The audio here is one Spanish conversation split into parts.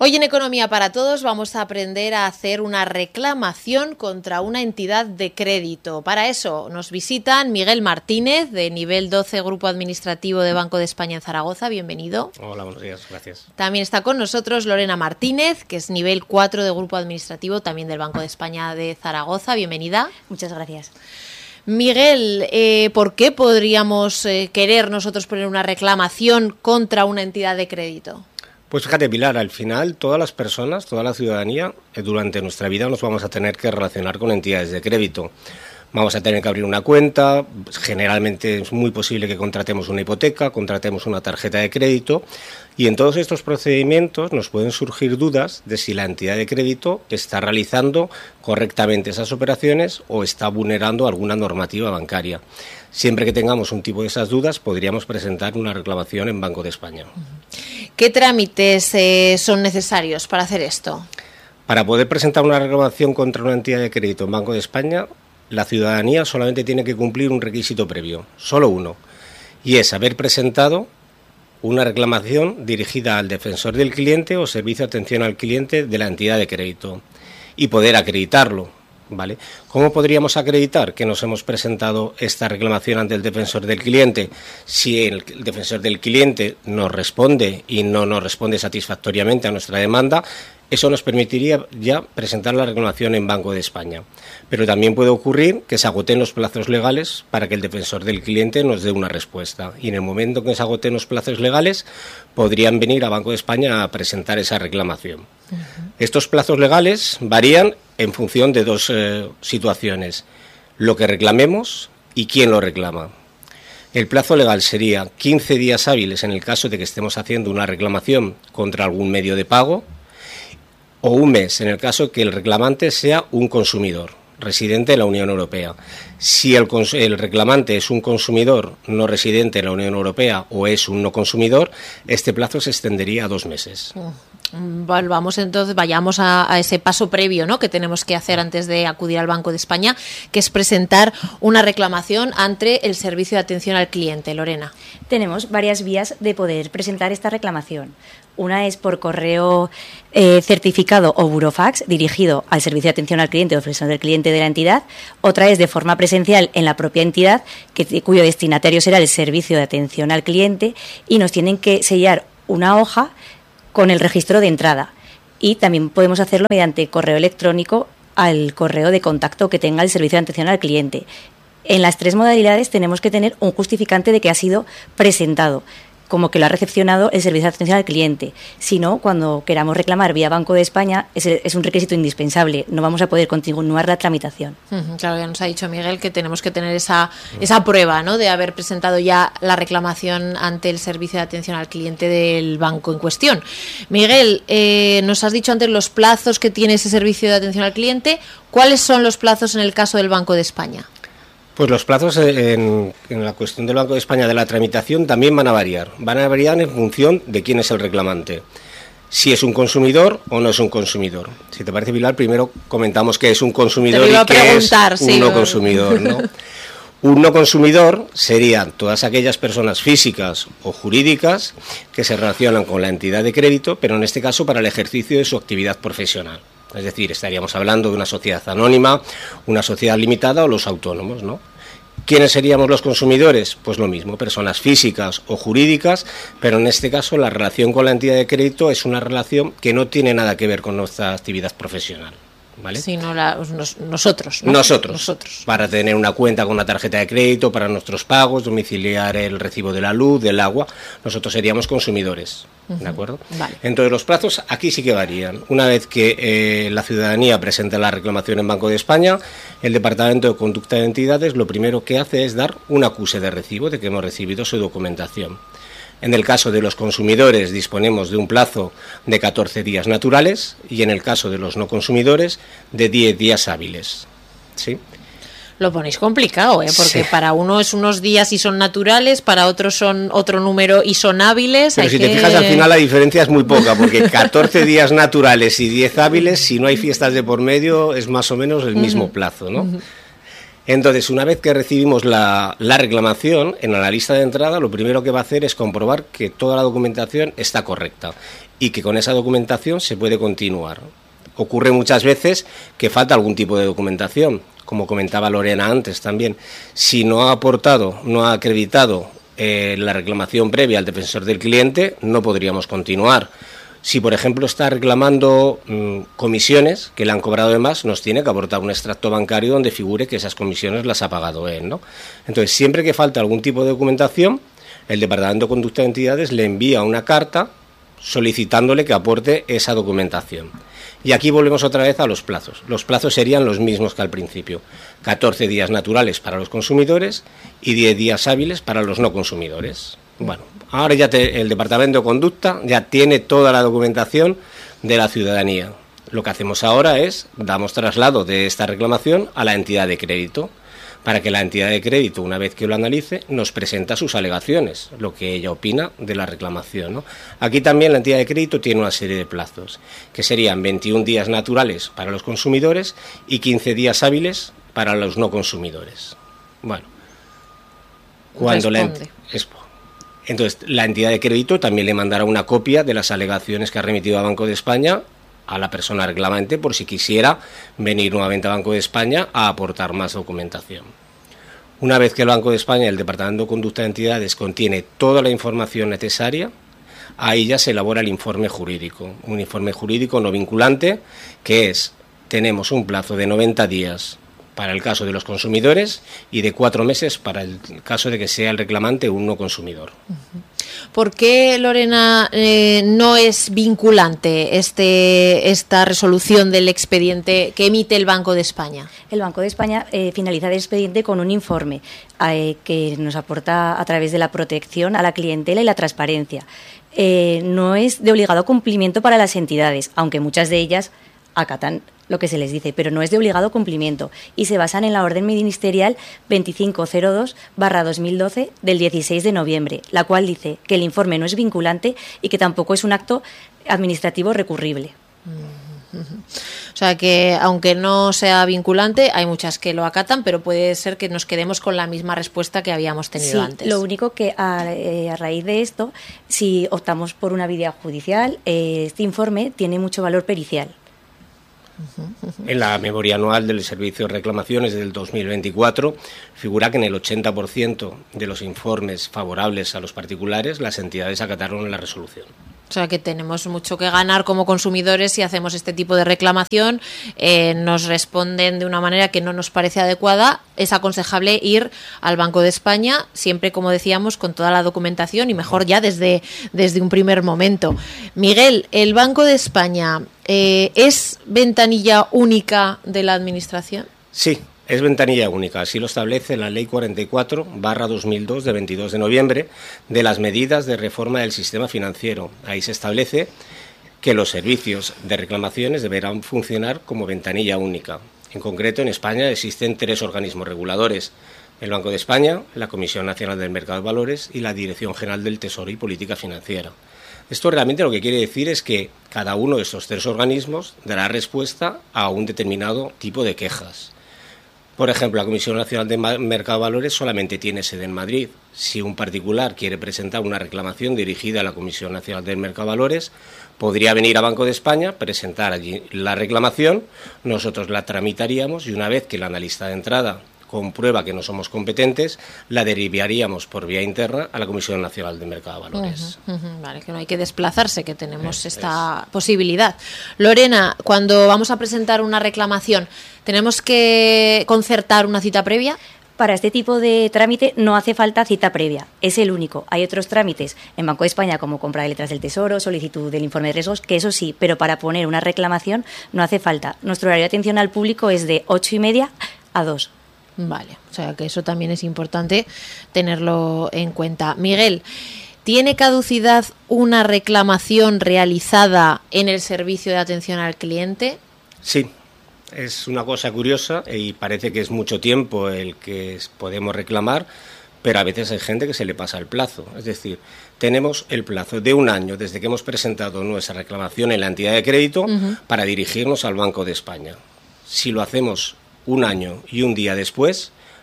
Hoy en Economía para Todos vamos a aprender a hacer una reclamación contra una entidad de crédito. Para eso nos visitan Miguel Martínez, de nivel 12, Grupo Administrativo de Banco de España en Zaragoza. Bienvenido. Hola, buenos días, gracias. También está con nosotros Lorena Martínez, que es nivel 4 de Grupo Administrativo, también del Banco de España de Zaragoza. Bienvenida. Muchas gracias. Miguel, ¿por qué podríamos querer nosotros poner una reclamación contra una entidad de crédito? Pues fíjate, Pilar, al final todas las personas, toda la ciudadanía, durante nuestra vida nos vamos a tener que relacionar con entidades de crédito. Vamos a tener que abrir una cuenta, generalmente es muy posible que contratemos una hipoteca, contratemos una tarjeta de crédito, y en todos estos procedimientos nos pueden surgir dudas de si la entidad de crédito está realizando correctamente esas operaciones o está vulnerando alguna normativa bancaria. Siempre que tengamos un tipo de esas dudas, podríamos presentar una reclamación en Banco de España. ¿Qué trámites son necesarios para hacer esto? Para poder presentar una reclamación contra una entidad de crédito en Banco de España, la ciudadanía solamente tiene que cumplir un requisito previo, solo uno, y es haber presentado una reclamación dirigida al defensor del cliente o servicio de atención al cliente de la entidad de crédito y poder acreditarlo, ¿vale? ¿Cómo podríamos acreditar que nos hemos presentado esta reclamación ante el defensor del cliente? Si el defensor del cliente nos responde y no nos responde satisfactoriamente a nuestra demanda, eso nos permitiría ya presentar la reclamación en Banco de España. Pero también puede ocurrir que se agoten los plazos legales para que el defensor del cliente nos dé una respuesta. Y en el momento que se agoten los plazos legales, podrían venir a Banco de España a presentar esa reclamación. Estos plazos legales varían en función de dos situaciones: lo que reclamemos y quién lo reclama. El plazo legal sería 15 días hábiles en el caso de que estemos haciendo una reclamación contra algún medio de pago, o un mes en el caso que el reclamante sea un consumidor residente en la Unión Europea. Si el reclamante es un consumidor no residente en la Unión Europea o es un no consumidor, este plazo se extendería a 2 meses. Vayamos a ese paso previo, ¿no?, que tenemos que hacer antes de acudir al Banco de España, que es presentar una reclamación ante el Servicio de Atención al Cliente. Lorena. Tenemos varias vías de poder presentar esta reclamación. Una es por correo certificado o burofax dirigido al Servicio de Atención al Cliente o defensor del cliente de la entidad. Otra es de forma presencial en la propia entidad, cuyo destinatario será el Servicio de Atención al Cliente, y nos tienen que sellar una hoja con el registro de entrada. Y también podemos hacerlo mediante correo electrónico al correo de contacto que tenga el Servicio de Atención al Cliente. En las 3 modalidades tenemos que tener un justificante de que ha sido presentado, como que lo ha recepcionado el Servicio de Atención al Cliente. Si no, cuando queramos reclamar vía Banco de España, es un requisito indispensable. No vamos a poder continuar la tramitación. Claro, ya nos ha dicho Miguel que tenemos que tener esa prueba, ¿no?, de haber presentado ya la reclamación ante el Servicio de Atención al Cliente del banco en cuestión. Miguel, nos has dicho antes los plazos que tiene ese Servicio de Atención al Cliente. ¿Cuáles son los plazos en el caso del Banco de España? Pues los plazos en la cuestión del Banco de España de la tramitación también van a variar. Van a variar en función de quién es el reclamante. Si es un consumidor o no es un consumidor. Si te parece, Pilar, primero comentamos qué es un consumidor y qué es un no consumidor, ¿no? Un no consumidor serían todas aquellas personas físicas o jurídicas que se relacionan con la entidad de crédito, pero en este caso para el ejercicio de su actividad profesional. Es decir, estaríamos hablando de una sociedad anónima, una sociedad limitada o los autónomos, ¿no? ¿Quiénes seríamos los consumidores? Pues lo mismo, personas físicas o jurídicas, pero en este caso la relación con la entidad de crédito es una relación que no tiene nada que ver con nuestra actividad profesional, ¿vale? Sino nosotros, ¿no? Nosotros, para tener una cuenta con una tarjeta de crédito, para nuestros pagos, domiciliar el recibo de la luz, del agua, nosotros seríamos consumidores, ¿de acuerdo? Vale. Entonces los plazos aquí sí que varían. Una vez que la ciudadanía presenta la reclamación en Banco de España, el Departamento de Conducta de Entidades lo primero que hace es dar un acuse de recibo de que hemos recibido su documentación. En el caso de los consumidores disponemos de un plazo de 14 días naturales y en el caso de los no consumidores de 10 días hábiles. ¿Sí? Lo ponéis complicado, ¿eh? Porque sí, para uno es unos días y son naturales, para otros son otro número y son hábiles. Pero si te fijas, al final la diferencia es muy poca, porque 14 días naturales y 10 hábiles, si no hay fiestas de por medio, es más o menos el mismo plazo, ¿no? Entonces, una vez que recibimos la reclamación, en la lista de entrada, lo primero que va a hacer es comprobar que toda la documentación está correcta y que con esa documentación se puede continuar. Ocurre muchas veces que falta algún tipo de documentación, como comentaba Lorena antes también. Si no ha aportado, no ha acreditado la reclamación previa al defensor del cliente, no podríamos continuar. Si, por ejemplo, está reclamando comisiones que le han cobrado de más, nos tiene que aportar un extracto bancario donde figure que esas comisiones las ha pagado él, ¿no? Entonces, siempre que falta algún tipo de documentación, el Departamento de Conducta de Entidades le envía una carta solicitándole que aporte esa documentación. Y aquí volvemos otra vez a los plazos. Los plazos serían los mismos que al principio. 14 días naturales para los consumidores y 10 días hábiles para los no consumidores. Bueno, ahora ya el Departamento de Conducta ya tiene toda la documentación de la ciudadanía. Lo que hacemos ahora es, damos traslado de esta reclamación a la entidad de crédito, para que la entidad de crédito, una vez que lo analice, nos presenta sus alegaciones, lo que ella opina de la reclamación, ¿no? Aquí también la entidad de crédito tiene una serie de plazos, que serían 21 días naturales para los consumidores y 15 días hábiles para los no consumidores. Bueno, cuando entonces la entidad de crédito también le mandará una copia de las alegaciones que ha remitido a Banco de España a la persona reclamante por si quisiera venir nuevamente a Banco de España a aportar más documentación. Una vez que el Banco de España y el Departamento de Conducta de Entidades contiene toda la información necesaria, ahí ya se elabora el informe jurídico, un informe jurídico no vinculante, que es, tenemos un plazo de 90 días para el caso de los consumidores y de 4 meses para el caso de que sea el reclamante un no consumidor. ¿Por qué, Lorena, no es vinculante esta resolución del expediente que emite el Banco de España? El Banco de España finaliza el expediente con un informe que nos aporta a través de la protección a la clientela y la transparencia. No es de obligado cumplimiento para las entidades, aunque muchas de ellas acatan lo que se les dice, pero no es de obligado cumplimiento y se basan en la orden ministerial 2502/2012 del 16 de noviembre, la cual dice que el informe no es vinculante y que tampoco es un acto administrativo recurrible. O sea que, aunque no sea vinculante, hay muchas que lo acatan, pero puede ser que nos quedemos con la misma respuesta que habíamos tenido antes. Lo único que a raíz de esto, si optamos por una vía judicial, este informe tiene mucho valor pericial. En la memoria anual del Servicio de Reclamaciones del 2024 figura que en el 80% de los informes favorables a los particulares las entidades acataron la resolución. O sea que tenemos mucho que ganar como consumidores si hacemos este tipo de reclamación. Nos responden de una manera que no nos parece adecuada. Es aconsejable ir al Banco de España, siempre, como decíamos, con toda la documentación y mejor ya desde un primer momento. Miguel, ¿el Banco de España es ventanilla única de la Administración? Sí. Es ventanilla única, así lo establece la Ley 44/2002 de 22 de noviembre de las medidas de reforma del sistema financiero. Ahí se establece que los servicios de reclamaciones deberán funcionar como ventanilla única. En concreto, en España existen 3 organismos reguladores: el Banco de España, la Comisión Nacional del Mercado de Valores y la Dirección General del Tesoro y Política Financiera. Esto realmente lo que quiere decir es que cada uno de estos 3 organismos dará respuesta a un determinado tipo de quejas. Por ejemplo, la Comisión Nacional del Mercado de Valores solamente tiene sede en Madrid. Si un particular quiere presentar una reclamación dirigida a la Comisión Nacional del Mercado de Valores, podría venir a Banco de España, presentar allí la reclamación, nosotros la tramitaríamos y una vez que el analista de entrada comprueba que no somos competentes, la derivaríamos por vía interna a la Comisión Nacional del Mercado de Valores. Vale, que no hay que desplazarse, que tenemos esta posibilidad. Lorena, cuando vamos a presentar una reclamación, ¿tenemos que concertar una cita previa? Para este tipo de trámite no hace falta cita previa, es el único. Hay otros trámites en Banco de España como compra de letras del Tesoro, solicitud del informe de riesgos, que eso sí, pero para poner una reclamación no hace falta. Nuestro horario de atención al público es de 8:30 a 2. Vale, o sea que eso también es importante tenerlo en cuenta. Miguel, ¿tiene caducidad una reclamación realizada en el servicio de atención al cliente? Sí, es una cosa curiosa y parece que es mucho tiempo el que podemos reclamar, pero a veces hay gente que se le pasa el plazo. Es decir, tenemos el plazo de 1 año desde que hemos presentado nuestra reclamación en la entidad de crédito para dirigirnos al Banco de España. Si lo hacemos 1 año y 1 día después,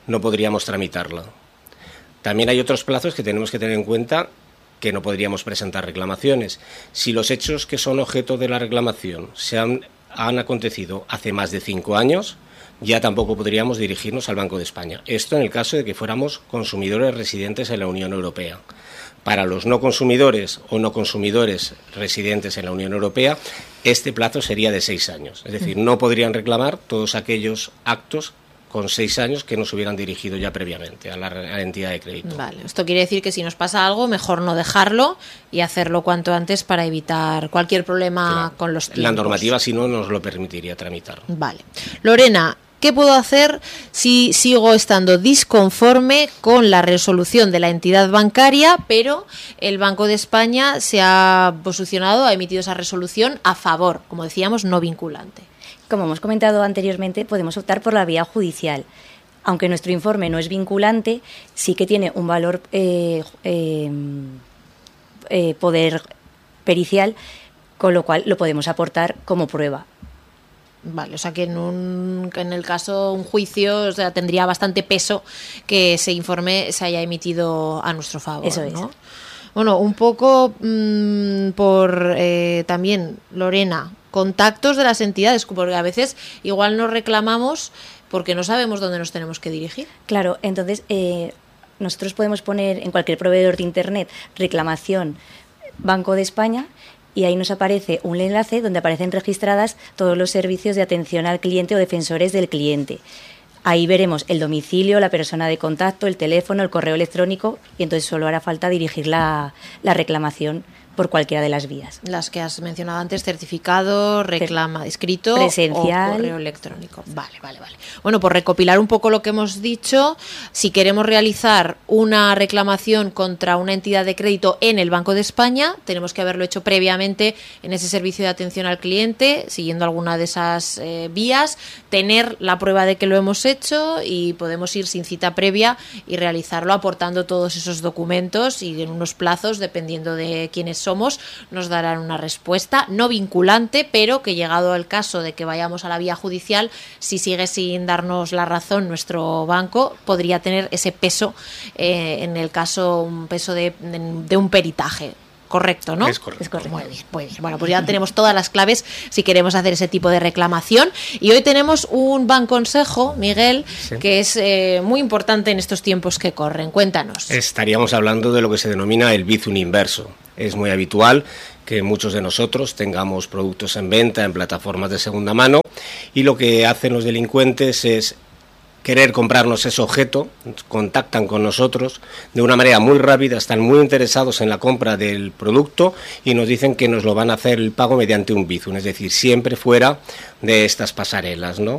no podríamos tramitarla. También hay otros plazos que tenemos que tener en cuenta, que no podríamos presentar reclamaciones. Si los hechos que son objeto de la reclamación han acontecido hace más de 5 años, ya tampoco podríamos dirigirnos al Banco de España. Esto en el caso de que fuéramos consumidores residentes en la Unión Europea. Para los no consumidores o no consumidores residentes en la Unión Europea, este plazo sería de 6 años. Es decir, no podrían reclamar todos aquellos actos con 6 años que nos hubieran dirigido ya previamente a la entidad de crédito. Vale, esto quiere decir que si nos pasa algo, mejor no dejarlo y hacerlo cuanto antes para evitar cualquier problema con los tiempos. La normativa, si no, nos lo permitiría tramitar. Vale. Lorena, ¿qué puedo hacer si sigo estando disconforme con la resolución de la entidad bancaria, pero el Banco de España se ha posicionado, ha emitido esa resolución a favor, como decíamos, no vinculante? Como hemos comentado anteriormente, podemos optar por la vía judicial. Aunque nuestro informe no es vinculante, sí que tiene un valor poder pericial, con lo cual lo podemos aportar como prueba. Vale, o sea que en el caso un juicio, o sea, tendría bastante peso que ese informe se haya emitido a nuestro favor. Eso es. ¿No? Bueno, un poco por también, Lorena, contactos de las entidades, porque a veces igual nos reclamamos porque no sabemos dónde nos tenemos que dirigir. Claro, entonces nosotros podemos poner en cualquier proveedor de Internet reclamación Banco de España y ahí nos aparece un enlace donde aparecen registradas todos los servicios de atención al cliente o defensores del cliente. Ahí veremos el domicilio, la persona de contacto, el teléfono, el correo electrónico y entonces solo hará falta dirigir la reclamación por cualquiera de las vías. Las que has mencionado antes, certificado, reclama escrito presencial o correo electrónico. Vale. Bueno, por recopilar un poco lo que hemos dicho, si queremos realizar una reclamación contra una entidad de crédito en el Banco de España, tenemos que haberlo hecho previamente en ese servicio de atención al cliente, siguiendo alguna de esas vías, tener la prueba de que lo hemos hecho y podemos ir sin cita previa y realizarlo aportando todos esos documentos y en unos plazos, dependiendo de quiénes somos, nos darán una respuesta no vinculante, pero que llegado el caso de que vayamos a la vía judicial, si sigue sin darnos la razón nuestro banco, podría tener ese peso, en el caso, un peso de un peritaje. Correcto, ¿no? Es correcto. Muy bien. Bueno, pues ya tenemos todas las claves si queremos hacer ese tipo de reclamación. Y hoy tenemos un banconsejo, Miguel, sí, que es muy importante en estos tiempos que corren. Cuéntanos. Estaríamos hablando de lo que se denomina el Bizum inverso. Es muy habitual que muchos de nosotros tengamos productos en venta en plataformas de segunda mano y lo que hacen los delincuentes es querer comprarnos ese objeto, contactan con nosotros de una manera muy rápida, están muy interesados en la compra del producto y nos dicen que nos lo van a hacer el pago mediante un Bizum, es decir, siempre fuera de estas pasarelas, ¿no?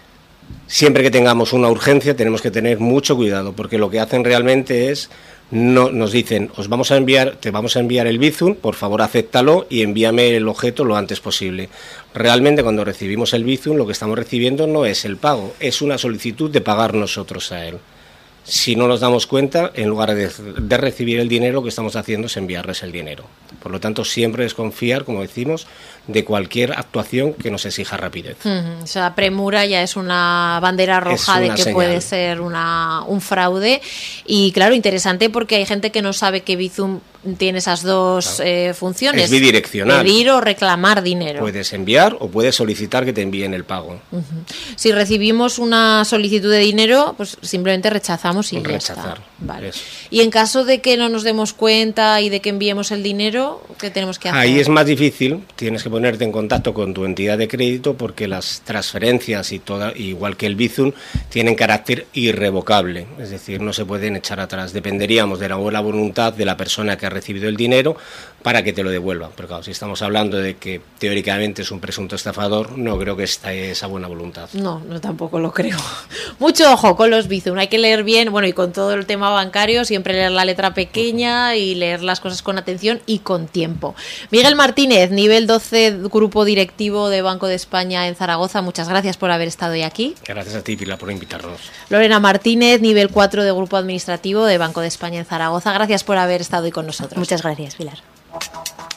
Siempre que tengamos una urgencia tenemos que tener mucho cuidado porque lo que hacen realmente es nos dicen, te vamos a enviar el Bizum, por favor acéptalo y envíame el objeto lo antes posible. Realmente cuando recibimos el Bizum lo que estamos recibiendo no es el pago, es una solicitud de pagar nosotros a él. Si no nos damos cuenta, en lugar de recibir el dinero, lo que estamos haciendo es enviarles el dinero. Por lo tanto, siempre desconfiar, como decimos, de cualquier actuación que nos exija rapidez. O sea, premura ya es una bandera roja de que señal. Puede ser un fraude. Y claro, interesante porque hay gente que no sabe que Bizum tiene esas dos funciones. Es bidireccional. Pedir o reclamar dinero. Puedes enviar o puedes solicitar que te envíen el pago. Si recibimos una solicitud de dinero, pues simplemente rechazamos y rechazar. Ya está. Vale. Eso. Y en caso de que no nos demos cuenta y de que enviemos el dinero, ¿qué tenemos que hacer? Ahí es más difícil, tienes que ponerte en contacto con tu entidad de crédito porque las transferencias y igual que el Bizum, tienen carácter irrevocable, es decir, no se pueden echar atrás. Dependeríamos de la buena voluntad de la persona que ha recibido el dinero para que te lo devuelva. Pero claro, si estamos hablando de que teóricamente es un presunto estafador, no creo que esté esa buena voluntad. No tampoco lo creo. Mucho ojo con los Bizum, hay que leer bien, bueno, y con todo el tema bancario, siempre leer la letra pequeña y leer las cosas con atención y con tiempo. Miguel Martínez, nivel 12, grupo directivo de Banco de España en Zaragoza, muchas gracias por haber estado hoy aquí. Gracias a ti, Pilar, por invitarnos. Lorena Martínez, nivel 4 de grupo administrativo de Banco de España en Zaragoza, gracias por haber estado hoy con nosotros. Muchas gracias, Pilar.